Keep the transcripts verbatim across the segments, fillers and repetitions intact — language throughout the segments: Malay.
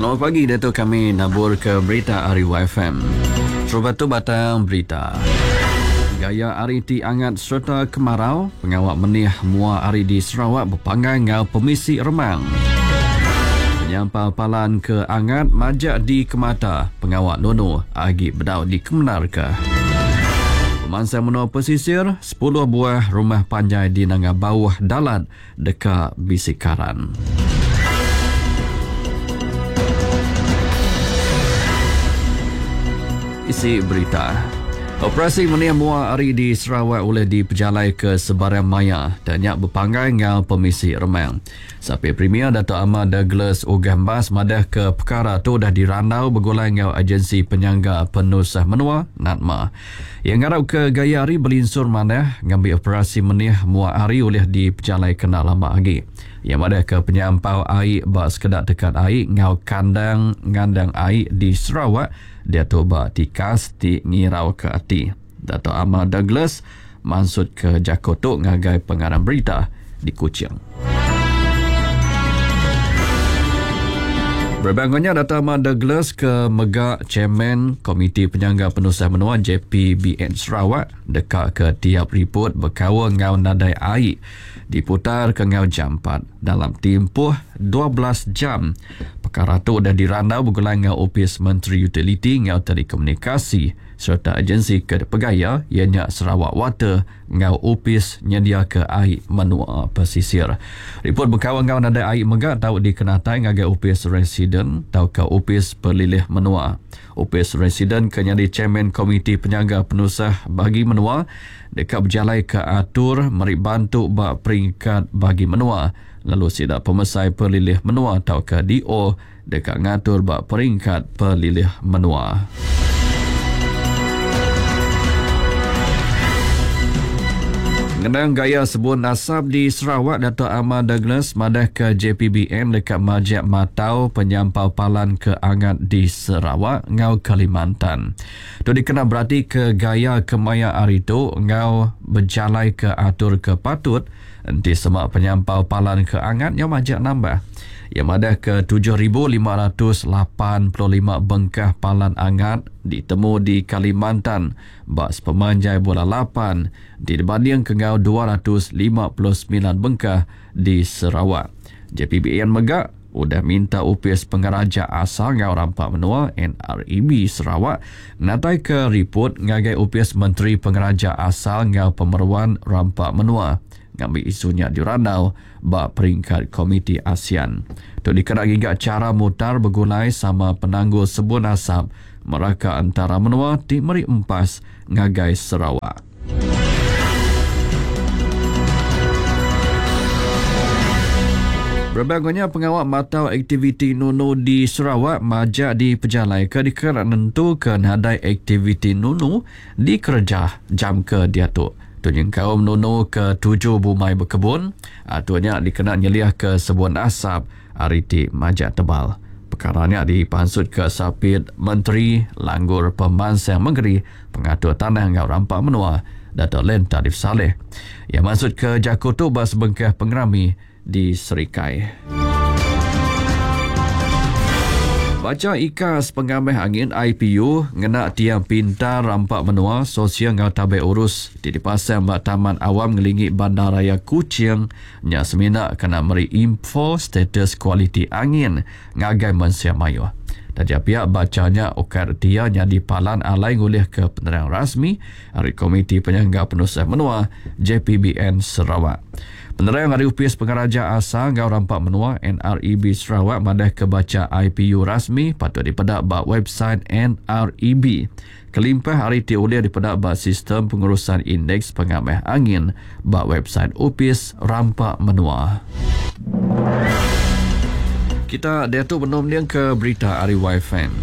Selamat pagi, Dato' kami nabur ke berita Ariwa F M. Terbatu batang berita. Gaya hari ti angat serta kemarau, pengawak menih mua hari di Sarawak berpanggai ngau pemisi remang. Penyampau palan ke angat majak di Kemata, pengawak nono agi bedau di Kemenarga. Pemansai menua pesisir, sepuluh buah rumah panjai di Nangga bawah dalat dekat Bisikaran. Isi berita. Operasi menih mua hari di Sarawak oleh diperjalai ke sebarang maya dan nyak berpanggai dengan pemisi remang. Sapi Premier Dato' Ahmad Douglas Ugambas madah ke perkara tu dah dirandau bergulai dengan agensi penyangga penusah menua NADMA. Yang ngarap ke gaya hari belinsur madah ngambil operasi menih mua hari oleh diperjalai kena lama lagi. Yang madah ke penyampau air bak sekedar dekat air ngau kandang ngandang air di Sarawak dia toba tikas ti ngirau ke hati. Dato' Ahmad Douglas maksud ke Jakotok ngagai pengarang berita di Kuching. Berbangunnya Dato' Ahmad Douglas ke megak Chairman Komiti Penyangga Penusah Menua J P B N Sarawak dekat ke tiap report berkawa ngau nadai air diputar ke ngau jam empat dalam tempoh dua belas jam. Perkara itu dah dirandau bergulai dengan Opis Menteri Utiliti ngau telekomunikasi serta agensi kedepegaya ianya Sarawak Water ngau Opis nyedia ke air menua pesisir. Report berkawan ngau nadai air megak tahu dikenatai ngagai Opis Resident tahu ke Opis Pelilih Menua. Opis Resident kenyadi Chairman Komiti Penyangga Penusah bagi menua dekat berjalai ke atur meri bantu bak peringkat bagi menua. Lalu sidak pemesai pelilih menua atau ke D O dekat ngatur bak peringkat pelilih menua. Mengenang gaya sebut nasab di Sarawak, Dato' Ahmad Douglas madah ke J P B N dekat Majak Matau penyampau palan ke angat di Sarawak ngau Kalimantan. Itu dikenal berarti ke gaya kemaya hari itu ngau berjalai ke atur ke patut nanti semak penyampau palan ke angat yang majak nambah. Yang madah ke tujuh ribu lima ratus lapan puluh lima bengkah palan angat ditemu di Kalimantan bas pemanjai bola lapan dibanding ke ngau dua ratus lima puluh sembilan bengkah di Sarawak. J P B N megak udah minta upis pengaraja asal ngau rampak menua N R E B Sarawak natai ke report ngagai upis Menteri Pengaraja asal ngau pemeruan rampak menua ngambil isunya dirandau bak peringkat Komiti ASEAN. Itu dikena gigak cara mutar bergulai sama penangguh sebut nasab meraka antara menua di Meri Empas ngagai Sarawak. Berbagai pengawak matau aktiviti Nunu di Sarawak majak di pejalai ke dikira nentukan hadai aktiviti Nunu di kerja jam ke diatuk. Tunyeng kaum Nunu ke tujuh bumai berkebun, atuanya dikenal nyeliah ke sebuah nasab ariti majak tebal. Perkaranya dipansut ke Sapit Menteri Langgur Pembansang Menggeri Pengatur Tanah ngau rampak menua Dato' Len Tarif Saleh. Yang maksud ke Jakotok bas bengkah pengerami di Serikai. Baca ikas pengambil angin I P U ngena tiang pintar rampak menua sosial ngau tabai urus di dipasang bak Taman Awam ngelingi Bandaraya Kuching nya semina kena meri info status kualiti angin ngagai Malaysia Mayu. Tajak pihak bacanya okar dia nya dipalan alai ngulih ke penerang rasmi dari Komiti Penyangga Penusah Menua J P B N Sarawak. Penerang hari upis pengaraja asal ngau rampak menua N R E B Sarawak madah kebaca I P U rasmi patut dipedak bak website N R E B. Kelimpah hari ti ulia dipedak bak sistem pengurusan indeks pengambil angin bak website upis rampak menua. Kita Datuk Benom dia ke berita Ariwa F M.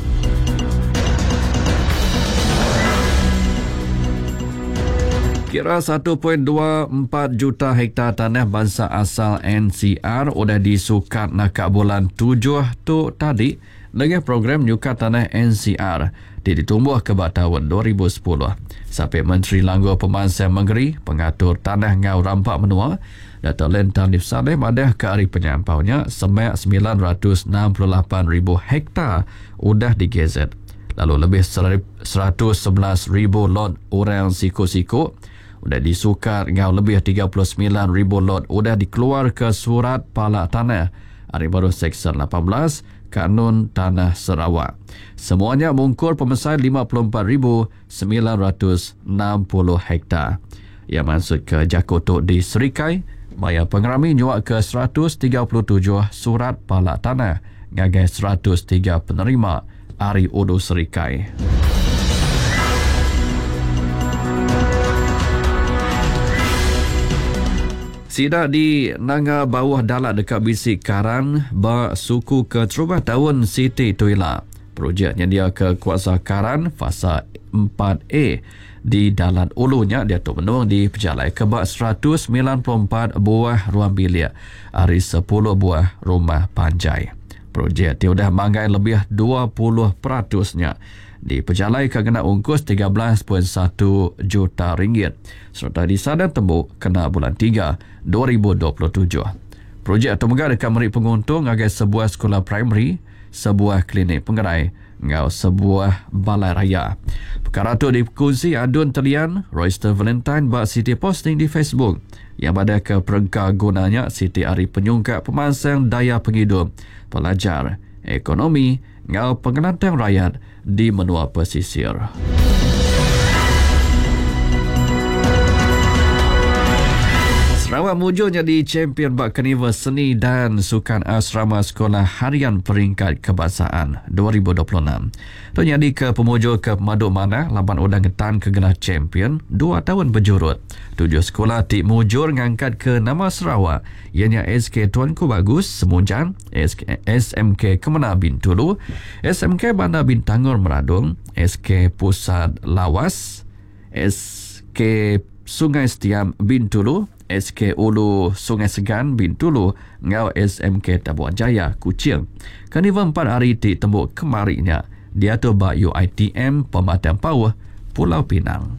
Kira satu perpuluhan dua empat juta hektar tanah bangsa asal N C R sudah disukat nakak bulan tujuh tu tadi dengan program nyukat tanah N C R ditumbuh ke tahun dua ribu sepuluh. Sampai Menteri Langgur Pembansang Menggeri Pengatur Tanah ngau rampak menua Dato' Len Tanif Saleh madah ke hari penyampaunya sebanyak sembilan ratus enam puluh lapan ribu hektar udah digezet. Lalu lebih seratus sebelas ribu lot orang siku-siku udah disukar ngau lebih tiga puluh sembilan ribu lot udah dikeluar ke surat palak tanah hari baru Seksyen lapan belas Kanun Tanah Sarawak. Semuanya mengungkur pemesanan lima puluh empat ribu sembilan ratus enam puluh hektar. Yang masuk ke Jakotok di Serikai, bayar pengerami nyuak ke seratus tiga puluh tujuh surat palak tanah ngagai seratus tiga penerima Ari Udu Serikai. Sidak di Nanga bawah dalat dekat Bisik Karan, ba suku ke Terubah Tahun Siti Tuila. Projek yang dia ke Kuasa Karan, fasa empat A di Dalat Ulunya, dia tu menung di Pejalai ke bak seratus sembilan puluh empat buah ruang bilik, hari sepuluh buah rumah panjai. Projek dia sudah manggai lebih dua puluh peratusnya. Di Pejalai kena ungkus tiga belas perpuluhan satu juta ringgit. Serta di Sadan Tembuk kena bulan tiga dua ribu dua puluh tujuh. Projek temuga dekat merik penguntung agai sebuah sekolah primary, sebuah klinik pengerai, ngau sebuah balai raya. Perkara itu dikongsi Adun Telian, Royster Valentine bak Siti posting di Facebook. Yang pada ke perengkar gunanya Siti Ari penyungkat pemansang daya penghidup, pelajar, ekonomi, ngau pengelantan rakyat di menua pesisir. Sarawak mujur jadi champion bak Karnival Seni dan Sukan Asrama Sekolah Harian Peringkat Kebangsaan dua ribu dua puluh enam. Itu jadi ke pemujur ke Maduk Manah, laban udang getan ke gelar champion dua tahun berjurut. Tujuh sekolah ti mujur ngangkat ke nama Sarawak, ianya S K Tuanku Bagus Semunjan, S M K Kemenang Bintulu, S M K Bandar Bintangor Meradung, S K Pusat Lawas, S K Sungai Setiam Bintulu, S K Ulu Sungai Segan Bintulu, ngau S M K Tabuan Jaya Kuching. Karnival empat hari ti tembuk kemarinya diatur bak U I T M Pematang Pauh, Pulau Pinang.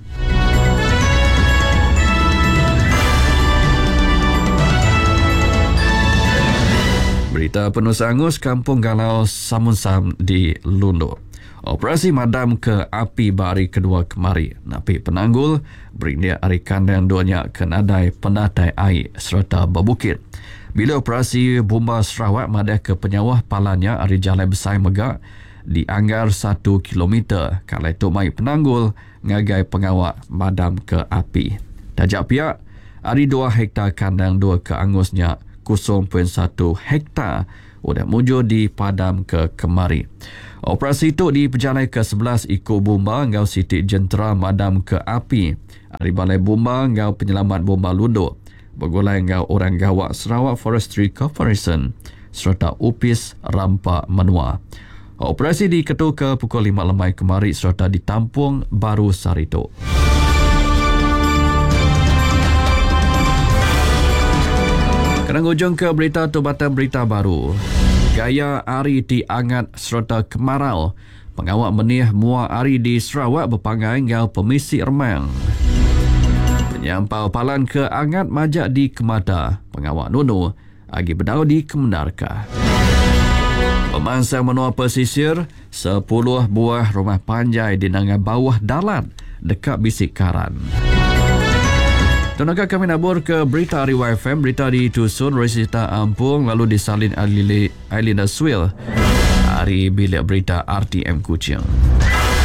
Berita penuh sangus Kampung Galau Samunsam di Lundu. Operasi madam ke api bari kedua kemari. Napi penanggul berindia hari kandang duanya ke nadai penatai air serta berbukit. Bila operasi bomba Sarawak madah ke penyawah palanya hari Jalan Besar Megak dianggar satu kilometer. Kalau itu mai penanggul ngagai pengawak madam ke api. Tajak pihak hari dua hektar kandang dua ke angusnya kosong perpuluhan satu hektar udah mujur di padam ke kemari. Operasi itu di Pejalai ke sebelas ikut bomba ngau Siti Jentera madam ke api. Hari Balai Bomba ngau penyelamat bomba Lundu. Bergulai ngau orang gawak Sarawak Forestry Corporation serta Upis Rampak Menua. Operasi diketuk ke pukul lima lemai kemari serta ditampung Baru Sarito. Kerang ujung ke berita Tubatan Berita Baru. Gaya Ari di Angat serta Kemarau. Pengawak menih mua Ari di Sarawak berpangai ngau Pemisi Remang. Penyampau palan ke Angat majak di Kemata. Pengawak Nunu agi berdau di Kemenarka. Pemansang menua pesisir, sepuluh buah rumah panjai di Nangai bawah dalat dekat Bisik Karan. Tenaga kami nabur ke berita Ari Y F M, berita di Tusun, Resita Ampung, lalu disalin Ailina Swil, hari bilik berita R T M Kuching.